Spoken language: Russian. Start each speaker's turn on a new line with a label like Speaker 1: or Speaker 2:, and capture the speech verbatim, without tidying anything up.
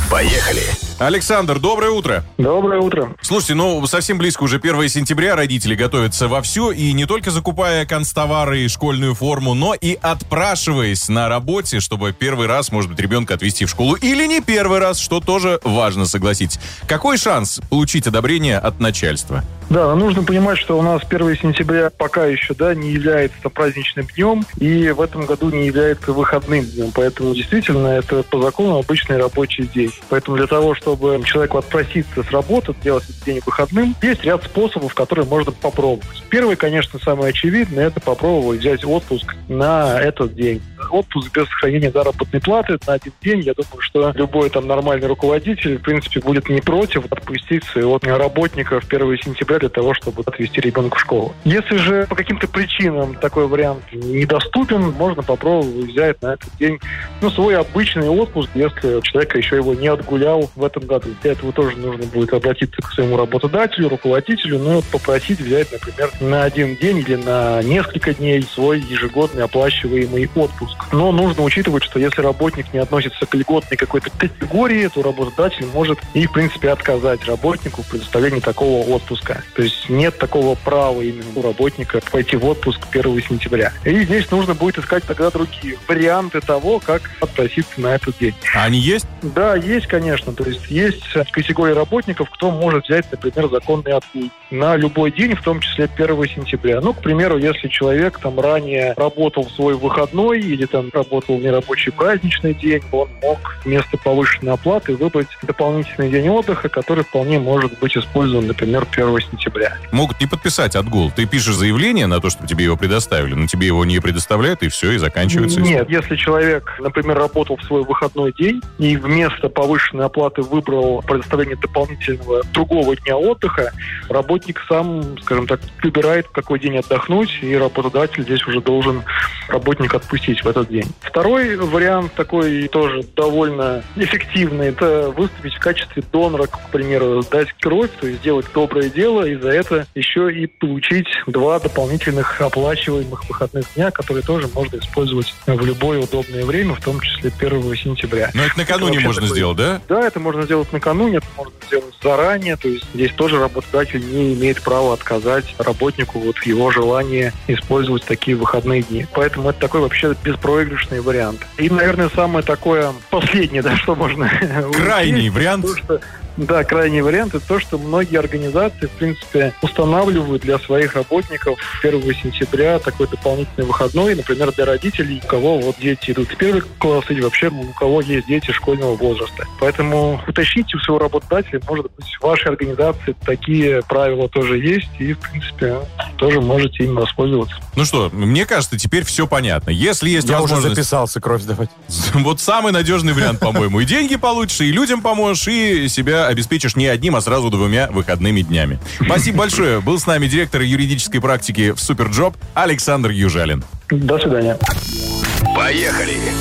Speaker 1: Поехали!
Speaker 2: Александр, доброе утро.
Speaker 3: Доброе утро.
Speaker 2: Слушайте, ну, совсем близко уже первое сентября, родители готовятся вовсю, и не только закупая канцтовары и школьную форму, но и отпрашиваясь на работе, чтобы первый раз, может быть, ребенка отвезти в школу, или не первый раз, что тоже важно, согласитесь. Какой шанс получить одобрение от начальства?
Speaker 3: Да, нужно понимать, что у нас первое сентября пока еще, да, не является праздничным днем, и в этом году не является выходным днем, поэтому действительно это по закону обычный рабочий день. Поэтому для того, чтобы человеку отпроситься с работы, сделать этот день выходным, есть ряд способов, которые можно попробовать. Первый, конечно, самый очевидный, это попробовать взять отпуск на этот день. Отпуск без сохранения заработной платы на один день, я думаю, что любой там нормальный руководитель, в принципе, будет не против отпустить своего работника в первое сентября для того, чтобы отвезти ребенка в школу. Если же по каким-то причинам такой вариант недоступен, можно попробовать взять на этот день ну, свой обычный отпуск, если человек еще его не отгулял в этом году. Для этого тоже нужно будет обратиться к своему работодателю, руководителю, ну, попросить взять, например, на один день или на несколько дней свой ежегодный оплачиваемый отпуск. Но нужно учитывать, что если работник не относится к льготной какой-то категории, то работодатель может и, в принципе, отказать работнику в предоставлении такого отпуска. То есть нет такого права именно у работника пойти в отпуск первого сентября. И здесь нужно будет искать тогда другие варианты того, как отпроситься на этот день.
Speaker 2: А они есть?
Speaker 3: Да, есть, конечно. То есть есть категория работников, кто может взять, например, законный отпуск на любой день, в том числе первого сентября. Ну, к примеру, если человек там ранее работал в свой выходной или там работал в нерабочий праздничный день, он мог вместо повышенной оплаты выбрать дополнительный день отдыха, который вполне может быть использован, например, первого сентября.
Speaker 2: Могут не подписать отгул. Ты пишешь заявление на то, чтобы тебе его предоставили, но тебе его не предоставляют, и все, и заканчивается.
Speaker 3: Нет, если человек, например, работал в свой выходной день и вместо повышенной оплаты выбрал предоставление дополнительного другого дня отдыха, работник сам, скажем так, выбирает, в какой день отдохнуть, и работодатель здесь уже должен работника отпустить в этот день. Второй вариант такой тоже довольно эффективный, это выступить в качестве донора, к примеру, дать кровь, то есть сделать доброе дело, и за это еще и получить два дополнительных оплачиваемых выходных дня, которые тоже можно использовать в любое удобное время, в том числе первого сентября.
Speaker 2: Но это накануне это можно такой... сделать, да?
Speaker 3: Да, это можно сделать накануне, это можно сделать заранее, то есть здесь тоже работодатель не имеет права отказать работнику вот в его желании использовать такие выходные дни. Поэтому это такой вообще беспроигрышный вариант. И, наверное, самое такое последнее, да, что можно...
Speaker 2: Крайний вариант.
Speaker 3: То, что... Да, крайний вариант – это то, что многие организации, в принципе, устанавливают для своих работников первого сентября такой дополнительный выходной, например, для родителей, у кого вот дети идут в первый класс, или вообще у кого есть дети школьного возраста. Поэтому уточните у своего работодателя, может быть, в вашей организации такие правила тоже есть, и, в принципе, тоже можете им воспользоваться.
Speaker 2: Ну что, мне кажется, теперь все понятно. Если есть
Speaker 4: Я
Speaker 2: возможность...
Speaker 4: уже записался кровь сдавать.
Speaker 2: Вот самый надежный вариант, по-моему. И деньги получишь, и людям поможешь, и себя обеспечишь не одним, а сразу двумя выходными днями. Спасибо большое. Был с нами директор юридической практики в Суперджоп Александр Южалин.
Speaker 3: До свидания.
Speaker 1: Поехали!